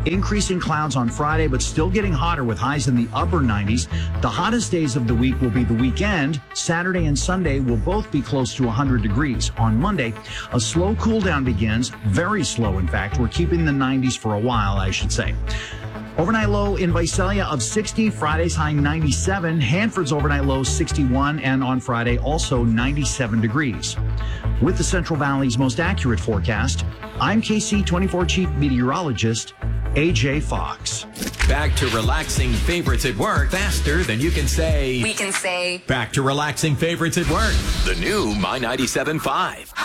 Increasing clouds on Friday, but still getting hotter with highs in the upper 90s. The hottest days of the week will be the weekend. Saturday and Sunday will both be close to 100 degrees. On Monday, a slow cool down begins. Very slow, in fact. We're keeping the 90s for a while, I should say. Overnight low in Visalia of 60, Friday's high 97, Hanford's overnight low 61, and on Friday also 97 degrees. With the Central Valley's most accurate forecast, I'm KC24 Chief Meteorologist AJ Fox. Back to relaxing favorites at work faster than you can say. We can say. Back to relaxing favorites at work. The new My 97.5.